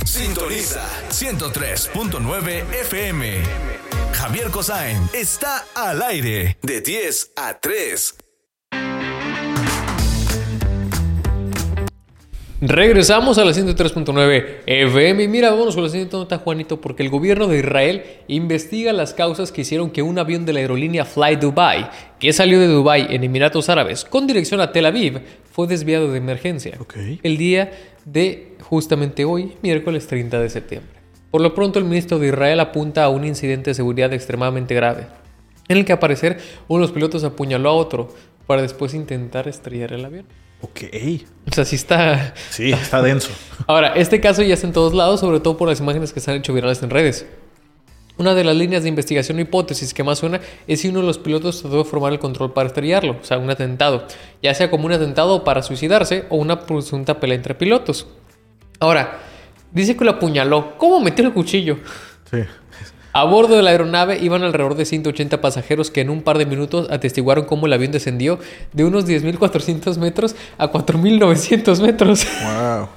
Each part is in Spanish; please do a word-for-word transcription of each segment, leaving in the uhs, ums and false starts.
Sintoniza ciento tres punto nueve F M. Javier Cossain está al aire de diez a tres. Regresamos a la ciento tres punto nueve F M. Mira, vámonos con la siguiente nota, Juanito, porque el gobierno de Israel investiga las causas que hicieron que un avión de la aerolínea Fly Dubai, que salió de Dubái en Emiratos Árabes con dirección a Tel Aviv, fue desviado de emergencia. Okay. El día de justamente hoy, miércoles treinta de septiembre. Por lo pronto, el ministro de Israel apunta a un incidente de seguridad extremadamente grave, en el que al parecer uno de los pilotos apuñaló a otro para después intentar estrellar el avión. Ok. O sea, sí está... Sí, está denso. Ahora, este caso ya está en todos lados, sobre todo por las imágenes que se han hecho virales en redes. Una de las líneas de investigación o hipótesis que más suena es si uno de los pilotos trató de formar el control para estrellarlo, o sea, un atentado. Ya sea como un atentado para suicidarse o una presunta pelea entre pilotos. Ahora, dice que lo apuñaló. ¿Cómo metió el cuchillo? Sí. A bordo de la aeronave iban alrededor de ciento ochenta pasajeros que en un par de minutos atestiguaron cómo el avión descendió de unos diez mil cuatrocientos metros a cuatro mil novecientos metros. Wow.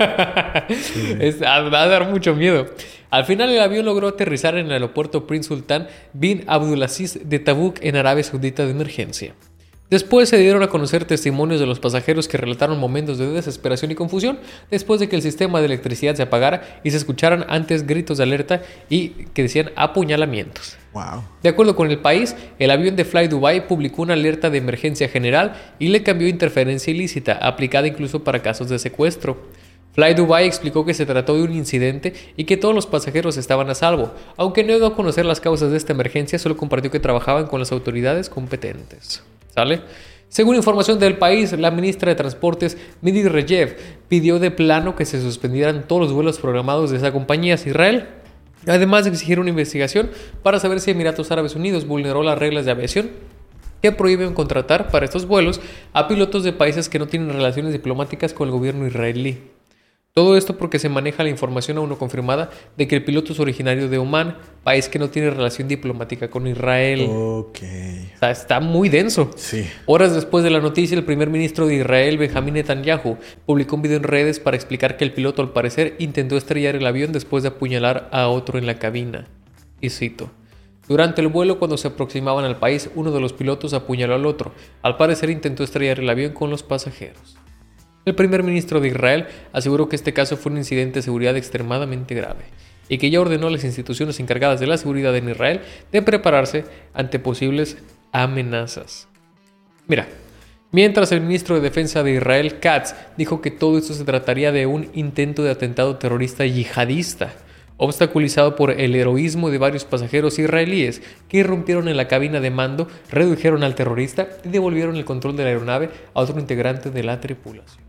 Sí. Es, va a dar mucho miedo. Al final el avión logró aterrizar en el aeropuerto Prince Sultan bin Abdulaziz de Tabuk en Arabia Saudita de emergencia. Después se dieron a conocer testimonios de los pasajeros que relataron momentos de desesperación y confusión después de que el sistema de electricidad se apagara y se escucharan antes gritos de alerta y que decían apuñalamientos. Wow. De acuerdo con el país, el avión de Fly Dubai publicó una alerta de emergencia general y le cambió interferencia ilícita, aplicada incluso para casos de secuestro. Fly Dubai explicó que se trató de un incidente y que todos los pasajeros estaban a salvo, aunque no dio a conocer las causas de esta emergencia, solo compartió que trabajaban con las autoridades competentes. ¿Sale? Según información del país, la ministra de Transportes, Miri Regev, pidió de plano que se suspendieran todos los vuelos programados de esa compañía hacia Israel, además de exigir una investigación para saber si Emiratos Árabes Unidos vulneró las reglas de aviación que prohíben contratar para estos vuelos a pilotos de países que no tienen relaciones diplomáticas con el gobierno israelí. Todo esto porque se maneja la información aún no confirmada de que el piloto es originario de Omán, país que no tiene relación diplomática con Israel. Ok. O sea, está muy denso. Sí. Horas después de la noticia, el primer ministro de Israel, Benjamín Netanyahu, publicó un video en redes para explicar que el piloto, al parecer, intentó estrellar el avión después de apuñalar a otro en la cabina. Y cito: durante el vuelo, cuando se aproximaban al país, uno de los pilotos apuñaló al otro. Al parecer, intentó estrellar el avión con los pasajeros. El primer ministro de Israel aseguró que este caso fue un incidente de seguridad extremadamente grave y que ya ordenó a las instituciones encargadas de la seguridad en Israel de prepararse ante posibles amenazas. Mira, mientras el ministro de Defensa de Israel, Katz, dijo que todo esto se trataría de un intento de atentado terrorista yihadista, obstaculizado por el heroísmo de varios pasajeros israelíes que irrumpieron en la cabina de mando, redujeron al terrorista y devolvieron el control de la aeronave a otro integrante de la tripulación.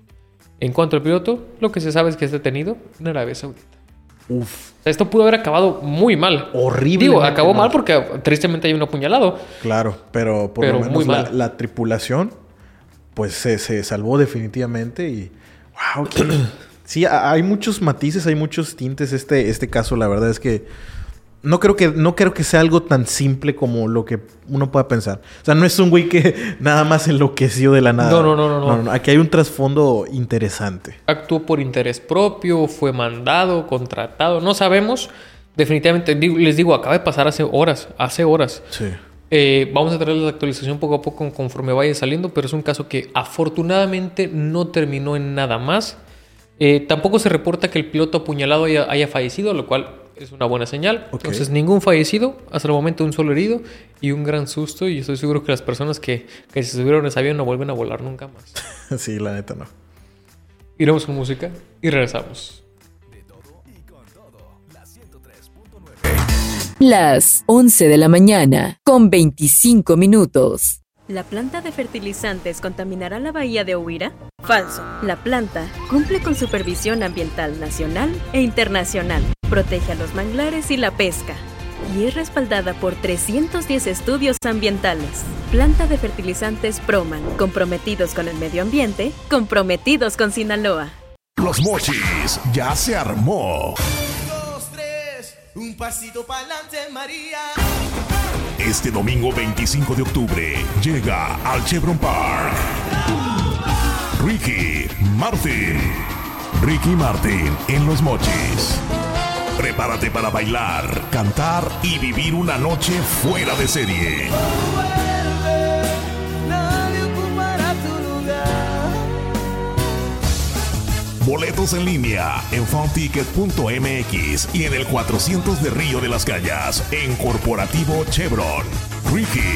En cuanto al piloto, lo que se sabe es que es detenido en Arabia Saudita. Uf. O sea, esto pudo haber acabado muy mal. Horrible. Digo, acabó mal porque tristemente hay un apuñalado. Claro, pero por pero lo menos muy la, mal. la tripulación pues se, se salvó definitivamente y wow, que... sí, hay muchos matices, hay muchos tintes este, este caso. La verdad es que no creo que no creo que sea algo tan simple como lo que uno pueda pensar. O sea, no es un güey que nada más enloqueció de la nada. No, no, no, no, no. no, no. Aquí hay un trasfondo interesante. Actuó por interés propio, fue mandado, contratado, no sabemos. Definitivamente, les digo, acaba de pasar hace horas, hace horas. Sí. Eh, vamos a traer la actualización poco a poco conforme vaya saliendo, pero es un caso que afortunadamente no terminó en nada más. Eh, tampoco se reporta que el piloto apuñalado haya, haya fallecido, lo cual es una buena señal. Okay. Entonces, ningún fallecido, hasta el momento un solo herido y un gran susto. Y estoy seguro que las personas que, que se subieron a ese avión no vuelven a volar nunca más. Sí, la neta no. Iremos con música y regresamos. De todo y con todo, la ciento tres punto nueve. Las once de la mañana, con veinticinco minutos. ¿La planta de fertilizantes contaminará la bahía de Huira? Falso. La planta cumple con supervisión ambiental nacional e internacional, protege a los manglares y la pesca, y es respaldada por trescientos diez estudios ambientales. Planta de fertilizantes Proman, comprometidos con el medio ambiente, comprometidos con Sinaloa. Los Mochis ya se armó. Un, dos, tres, un pasito pa'lante, María. Este domingo veinticinco de octubre llega al Chevron Park Ricky Martin, Ricky Martin en Los Mochis. Prepárate para bailar, cantar y vivir una noche fuera de serie. Boletos en línea en funticket punto m x y en el cuatrocientos de Río de las Calles en Corporativo Chevron. Ricky